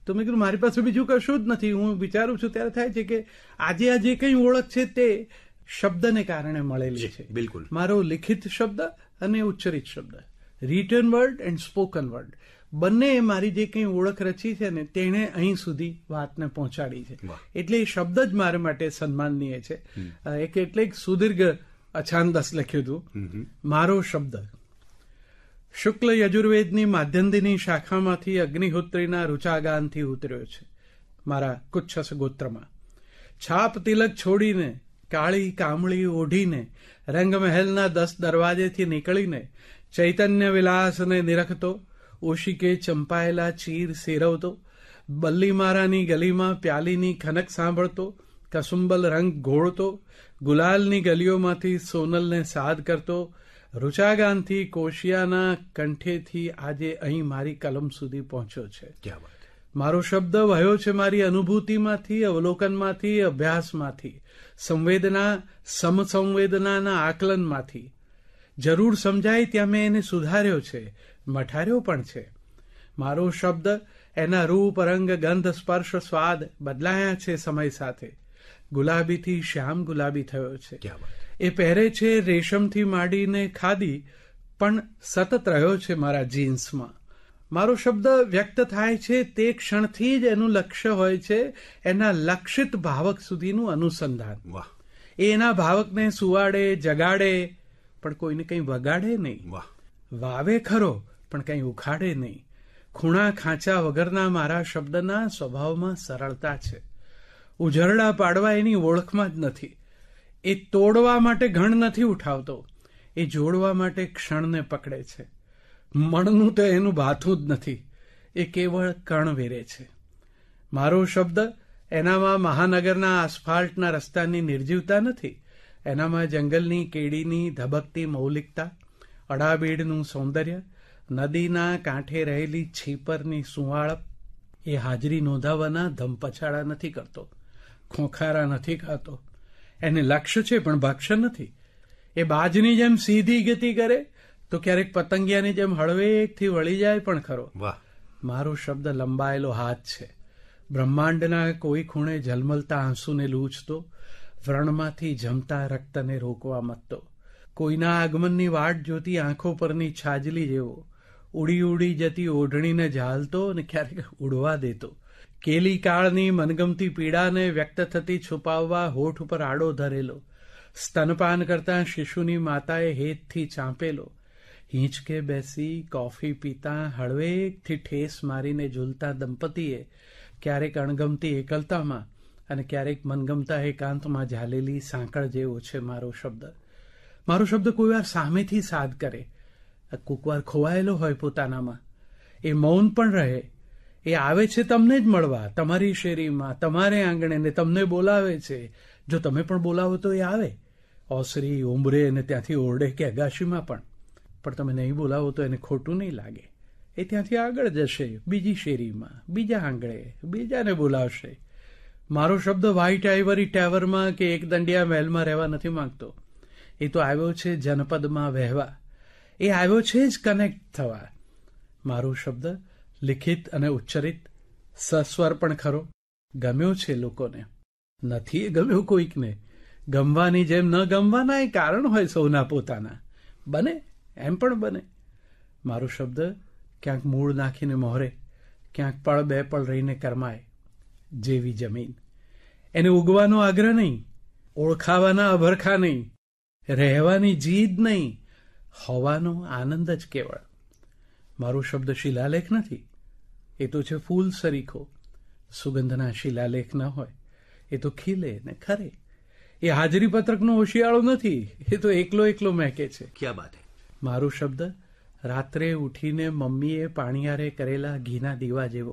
તો મેં કીધું મારી પાસે બીજું કશું જ નથી. હું વિચારું છું ત્યારે થાય છે કે આજે આ જે કંઈ ઓળખ છે તે શબ્દને કારણે મળેલી છે. બિલકુલ. મારો લિખિત શબ્દ અને ઉચ્ચરિત શબ્દ, return word and spoken word, બંને મારી જે કંઈ ઓળખ રચી છે ને તેણે અહીં સુધી વાતને પહોંચાડી છે. એટલે એ શબ્દ જ મારા માટે સન્માનનીય છે. એટલે એક સુદીર્ઘ અછાંદસ લખ્યું હતું. મારો શબ્દ શુક્લ યજુર્વેદની માધ્યંદિની શાખામાંથી અગ્નિહોત્રીના રુચાગાનથી ઉતર્યો છે મારા કુચ્છસ ગોત્રમાં. છાપ તિલક છોડીને, કાળી કામળી ઓઢીને, રંગમહેલના 10 દરવાજેથી નીકળીને ચૈતન્ય વિલાસને નિરખતો, ઓશિકે ચંપાયેલા ચીર સેરવતો, બલ્લીમારાની ગલીમાં પ્યાલીની ખનક સાંભળતો, કસુંબલ રંગ ઘોળતો, ગુલાલની ગલીઓમાંથી સોનલને સાદ કરતો, રુચાગાનથી કોશિયાના કંઠેથી આજે અહીં મારી કલમ સુધી પહોંચ્યો છે. મારો શબ્દ વહ્યો છે મારી અનુભૂતિમાંથી, અવલોકનમાંથી, અભ્યાસમાંથી, સંવેદના સમસંવેદનાના આકલનમાંથી. જરૂર સમજાય ત્યાં મેં એને સુધાર્યો છે, મઠાર્યો પણ છે. મારો શબ્દ એના રૂપ, રંગ, ગંધ, સ્પર્શ, સ્વાદ બદલાયા છે સમય સાથે. ગુલાબીથી શ્યામ ગુલાબી થયો છે. એ પહેરે છે રેશમથી માંડીને ખાદી, પણ સતત રહ્યો છે મારા જીન્સમાં. મારો શબ્દ વ્યક્ત થાય છે તે ક્ષણથી જ એનું લક્ષ્ય હોય છે એના લક્ષિત ભાવક સુધીનું અનુસંધાન. એ એના ભાવકને સુવાડે, જગાડે, પણ કોઈને કંઈ વગાડે નહીં. વાવે ખરો પણ કંઈ ઉખાડે નહીં. ખૂણા ખાંચા વગરના મારા શબ્દના સ્વભાવમાં સરળતા છે. ઉજરડા પાડવા એની ઓળખમાં જ નથી. એ તોડવા માટે ઘણ નથી ઉઠાવતો, એ જોડવા માટે ક્ષણને પકડે છે. મણનું તો એનું ભાથું જ નથી, એ કેવળ કણ વેરે છે. મારો શબ્દ એનામાં મહાનગરના આસફાલ્ટના રસ્તાની નિર્જીવતા નથી. એનામાં જંગલની કેડીની ધબકતી મૌલિકતા, અડાબેડનું સૌંદર્ય, નદીના કાંઠે રહેલી છીપરની સુંવાળપ. એ હાજરી નોંધાવવાના ધમપછાડા નથી કરતો, ખોખારા નથી ખાતો. એને લક્ષ્ય છે પણ ભક્ષ્ય નથી. એ બાજની જેમ સીધી ગતિ કરે તો ક્યારેક પતંગિયાની જેમ હળવેકથી વળી જાય પણ ખરો. મારો શબ્દ લંબાયેલો હાથ છે. બ્રહ્માંડના કોઈ ખૂણે ઝલમલતા આંસુને લૂછતો, વ્રણમાંથી જમતા રક્તને રોકવા મથતો, કોઈના આગમનની વાટ જોતી આંખો પરની છાજલી જેવો, ઉડી ઉડી જતી ઓઢણીને ઝાલતો અને ક્યારેક ઉડવા દેતો. કેલી કાળની મનગમતી પીડાને વ્યક્ત થતી છુપાવવા હોઠ ઉપર આડો ધરેલો, સ્તનપાન કરતા શિશુની માતાએ હેતથી ચાંપેલો, હિંચકે બેસી કોફી પીતા હળવેકથી ઠેસ મારીને ઝૂલતા દંપતીએ ક્યારેક અણગમતી એકલતામાં અને ક્યારેક મનગમતા એકાંતમાં ઝાલેલી સાંકળ જેવો છે મારો શબ્દ. મારો શબ્દ કોઈ વાર સામેથી સાદ કરે, કોઈક વાર ખોવાયેલો હોય પોતાનામાં. એ મૌન પણ રહે. એ આવે છે તમને જ મળવા, તમારી શેરીમાં, તમારે આંગણે, ને તમને બોલાવે છે. જો તમે પણ બોલાવો તો એ આવે, ઓસરી, ઉંબરે અને ત્યાંથી ઓરડે કે અગાશીમાં પણ. પણ તમે નહીં બોલાવો તો એને ખોટું નહીં લાગે. એ ત્યાંથી આગળ જશે, બીજી શેરીમાં, બીજા આંગણે, બીજાને બોલાવશે. મારો શબ્દ વ્હાઇટ આઇવરી ટાવરમાં કે એક દંડિયા મહેલમાં રહેવા નથી માંગતો. એ તો આવ્યો છે જનપદમાં વહેવા. એ આવ્યો છે જ કનેક્ટ થવા. મારો શબ્દ લિખિત અને ઉચ્ચરિત, સસ્વર પણ ખરો. ગમ્યો છે લોકોને, નથી એ ગમ્યો કોઈકને. ગમવાની જેમ ન ગમવાના એ કારણ હોય સૌના પોતાના. બને એમ પણ બને. મારો શબ્દ ક્યાંક મૂળ નાખીને મોહરે, ક્યાંક પળ બે પળ રહીને કરમાય. જેવી જમીન, એને ઉગવાનો આગ્રહ નહીં, ઓળખાવાના અભરખા નહીં, રહેવાની જીદ નહીં, હોવાનો આનંદ જ કેવળ. મારો શબ્દ શિલાલેખ નથી, એ તો છે ફૂલ સરીખો. સુગંધના શિલાલેખ ન હોય, એ તો ખીલે ને ખરે. એ હાજરી પત્રકનો હોશિયાળો નથી, એ તો એકલો એકલો મહેકે છે. ક્યાં બાત હે. મારો શબ્દ રાત્રે ઉઠીને મમ્મીએ પાણીયારે કરેલા ઘીના દીવા જેવો,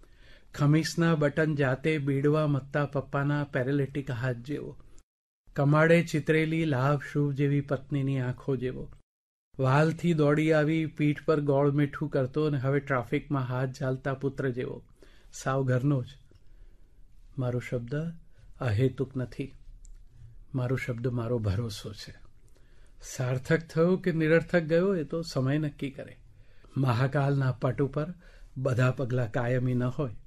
ખમીસના બટન જાતે બીડવા મથતા પપ્પાના પેરેલેટિક હાથ જેવો, કમાડે ચિતરેલી લાભ શુભ જેવી પત્નીની આંખો જેવો, વાલથી દોડી આવી પીઠ પર ગોળ મીઠું કરતો અને હવે ટ્રાફિકમાં હાથ ઝાલતા પુત્ર જેવો, સાવ ઘરનો જ. મારો શબ્દ અહેતુક નથી. મારો શબ્દ મારો ભરોસો છે. સાર્થક થયો કે નિરર્થક ગયો એ તો સમય નક્કી કરે. મહાકાલના પટ ઉપર બધા પગલાં કાયમી ન હોય.